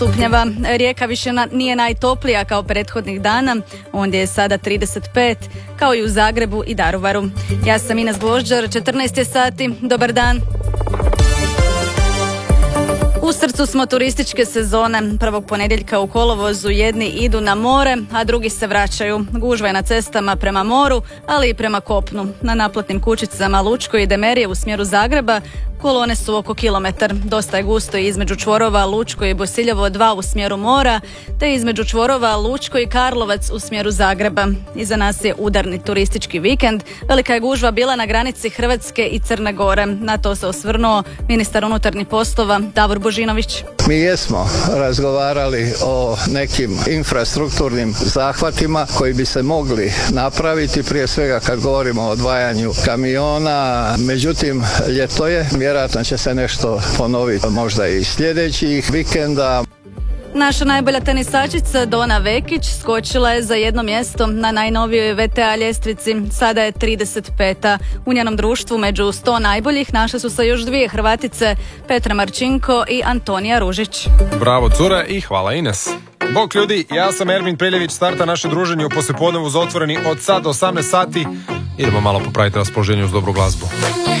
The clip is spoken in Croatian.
stupnjeva. Rijeka više nije najtoplija kao prethodnih dana, ondje je sada 35, kao i u Zagrebu i Daruvaru. Ja sam Ines Gvožđar, 14 je sati, dobar dan. U srcu smo turističke sezone. Prvog ponedjeljka u kolovozu jedni idu na more, a drugi se vraćaju. Gužva je na cestama prema moru, ali i prema kopnu. Na naplatnim kućicama Lučko i Demerije u smjeru Zagreba kolone su oko kilometar. Dosta je gusto i između čvorova Lučko i Bosiljevo 2 u smjeru mora, te između čvorova Lučko i Karlovac u smjeru Zagreba. Iza nas je udarni turistički vikend. Velika je gužva bila na granici Hrvatske i Crne Gore. Na to se osvrnuo ministar unutarnjih poslova Davor Božinović. Mi jesmo razgovarali o nekim infrastrukturnim zahvatima koji bi se mogli napraviti, prije svega kad govorimo o odvajanju kamiona. Međutim, ljeto je, vjerojatno će se nešto ponoviti možda i sljedećih vikenda. Naša najbolja tenisačica Dona Vekić skočila je za jedno mjesto na najnovijoj VTA ljestvici. Sada je 35. U njenom društvu među 100 najboljih našle su se još dvije Hrvatice, Petra Marčinko i Antonija Ružić. Bravo cure i hvala Ines. Bok ljudi, ja sam Ermin Preljević, starta naše druženje u poslijepodnevu za Otvoreni od sad do 18 sati. Idemo malo popraviti raspoloženje uz dobru glazbu.